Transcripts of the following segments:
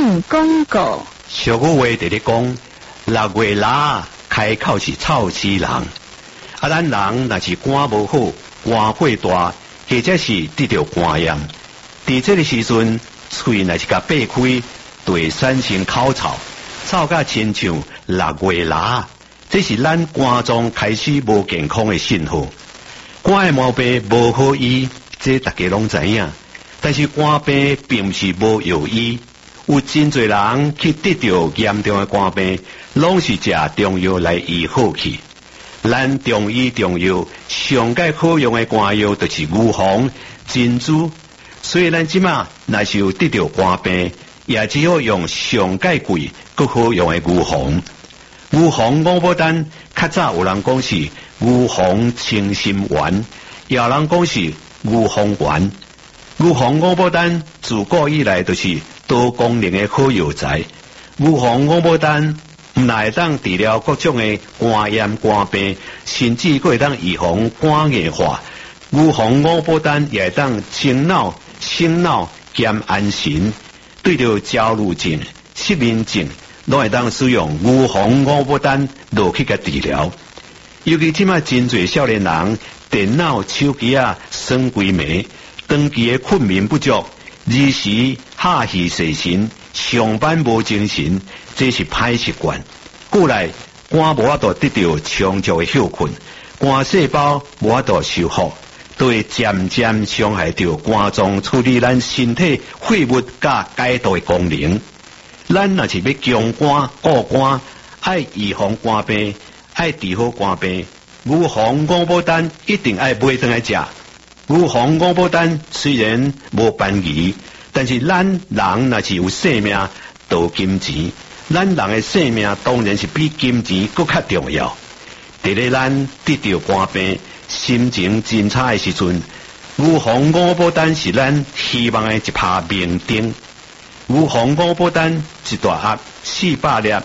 省广告。 俗语话直咧讲，6月腊开口是臭死人。咱人若是肝无好，肝火大，或者是得着肝炎，伫这个时阵，喙若是甲闭开，就会产生口臭，臭甲亲像6月腊，这是咱肝脏开始无健康的信号。肝的毛病无好医，这大家拢知影。但是肝病并不是无药医，有真侪人去得到严重的肝病，拢是食中药来医好去。咱中医中药上界好用的肝药就是牛黄、珍珠，所以咱即马若是有得到肝病，也只好用上界贵、更好用的牛黄。牛黄五宝丹，较早有人讲是牛黄清心丸，也有人讲是牛黄丸。牛黄五宝丹自古以来就是多功能的好药材。牛黄五宝丹唔但会当治疗各种的肝炎、肝病，甚至佫会当预防肝硬化。牛黄五宝丹也会当清脑、醒脑、兼安神。对着焦虑症、失眠症，拢会当使用牛黄五宝丹落去甲治疗。尤其即马真侪少年人电脑、手机啊耍规暝，长期的困眠不足，日时下气细神，上班无精神，这是歹习惯。过来肝无法度得到充足的休困，肝细胞无法度修复，都会渐渐伤害到肝脏处理咱身体废物甲解毒的功能。咱若是要强肝固肝，爱预防肝病，爱治好肝病，牛黄五宝丹一定爱买回来食。牛黄五宝丹虽然无便宜，但是咱人若是有性命，就有金钱。咱人的性命当然是比金钱更较重要。伫咧咱得到肝病、心情真差的时阵，牛黄五宝丹是咱希望的一拍明灯。牛黄五宝丹一大盒400粒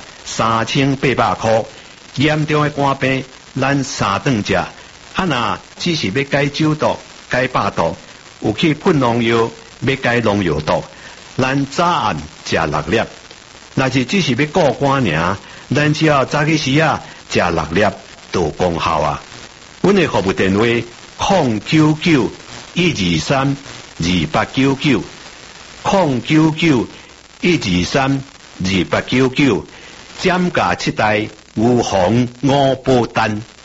，3800块。严重的肝病，咱3顿食。若只是要解酒毒、解百毒，有去喷农药，要解农药毒，咱早暗食6粒。若是只是要顾肝尔，咱只要早起时啊食6粒就有功效啊。阮的服务电话099-123-2899，099-123-2899，减价7代牛黄五宝丹。